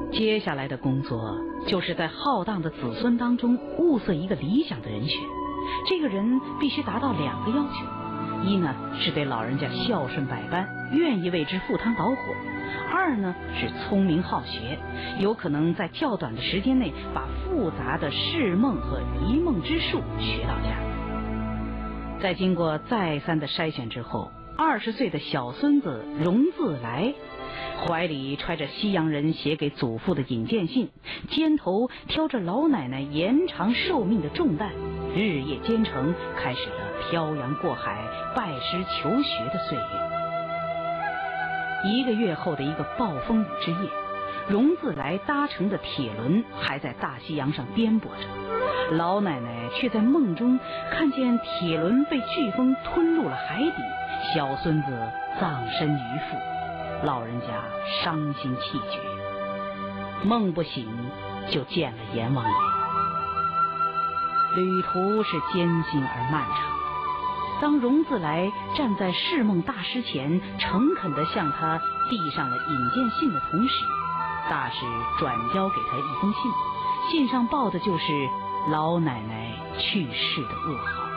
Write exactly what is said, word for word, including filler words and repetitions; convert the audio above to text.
接下来的工作就是在浩荡的子孙当中物色一个理想的人选。这个人必须达到两个要求：一呢是对老人家孝顺百般，愿意为之赴汤蹈火；二呢是聪明好学，有可能在较短的时间内把复杂的释梦和离梦之术学到家。在经过再三的筛选之后，二十岁的小孙子荣自来怀里揣着西洋人写给祖父的引荐信，肩头挑着老奶奶延长寿命的重担，日夜兼程，开始了漂洋过海拜师求学的岁月。一个月后的一个暴风雨之夜，荣自来搭乘的铁轮还在大西洋上颠簸着，老奶奶却在梦中看见铁轮被飓风吞入了海底，小孙子葬身鱼腹，老人家伤心气绝，梦不醒就见了阎王爷。旅途是艰辛而漫长，当荣自来站在释梦大师前，诚恳地向他递上了引荐信的同时，大师转交给他一封信，信上报的就是老奶奶去世的噩耗。